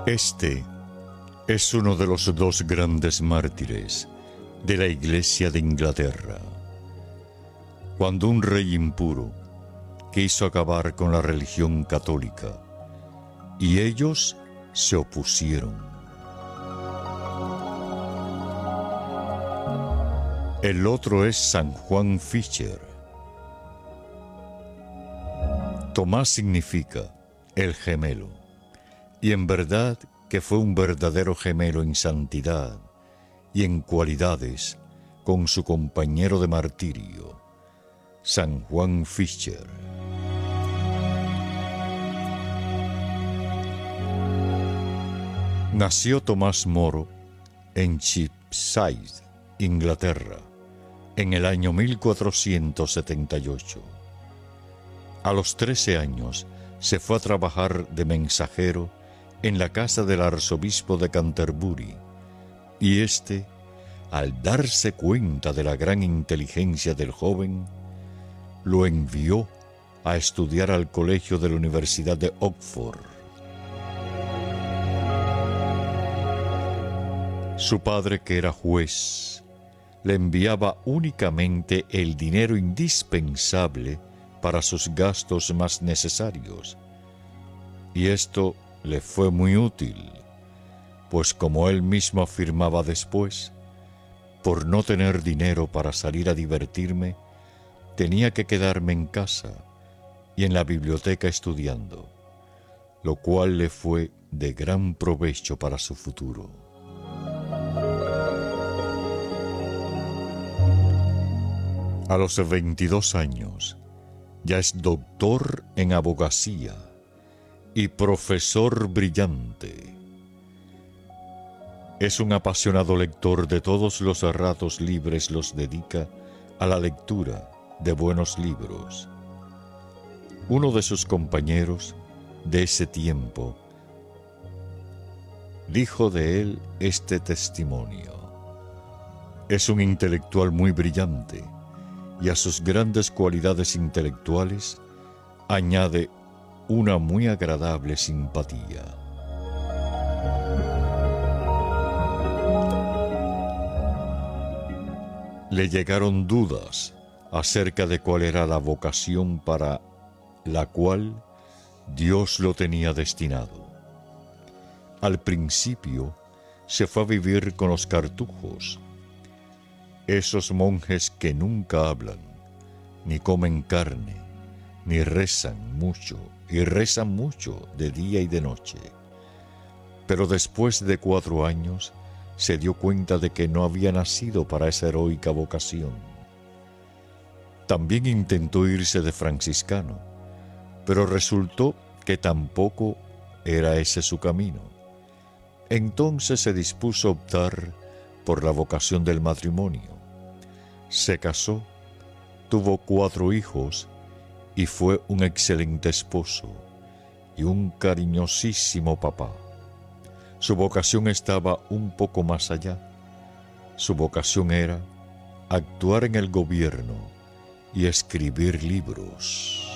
Este es uno de los dos grandes mártires de la Iglesia de Inglaterra. Cuando un rey impuro quiso acabar con la religión católica y ellos se opusieron. El otro es San Juan Fisher. Tomás significa el gemelo, y en verdad que fue un verdadero gemelo en santidad y en cualidades con su compañero de martirio, San Juan Fisher. Nació Tomás Moro en Cheapside, Inglaterra, en el año 1478. A los 13 años se fue a trabajar de mensajero en la casa del arzobispo de Canterbury, y éste, al darse cuenta de la gran inteligencia del joven, lo envió a estudiar al colegio de la Universidad de Oxford. Su padre, que era juez, le enviaba únicamente el dinero indispensable para sus gastos más necesarios, y esto le fue muy útil, pues como él mismo afirmaba después, por no tener dinero para salir a divertirme, tenía que quedarme en casa y en la biblioteca estudiando, lo cual le fue de gran provecho para su futuro. A los 22 años, ya es doctor en abogacía y profesor brillante. Es un apasionado lector, de todos los ratos libres los dedica a la lectura de buenos libros. Uno de sus compañeros de ese tiempo dijo de él este testimonio: es un intelectual muy brillante, y a sus grandes cualidades intelectuales añade una muy agradable simpatía. Le llegaron dudas acerca de cuál era la vocación para la cual Dios lo tenía destinado. Al principio se fue a vivir con los cartujos, esos monjes que nunca hablan, ni comen carne, ni rezan mucho, y rezan mucho de día y de noche. Pero después de 4 años se dio cuenta de que no había nacido para esa heroica vocación. También intentó irse de franciscano, pero resultó que tampoco era ese su camino. Entonces se dispuso a optar por la vocación del matrimonio. Se casó, tuvo 4 hijos y fue un excelente esposo y un cariñosísimo papá. Su vocación estaba un poco más allá. Su vocación era actuar en el gobierno y escribir libros.